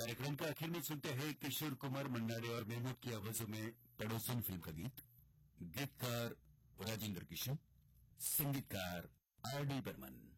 कार्यक्रम के आखिर में सुनते हैं किशोर कुमार मंडारे और महमूद की आवाजों में पड़ोसन फिल्म का गीतकार राजेंद्र किशन, संगीतकार आर डी बर्मन।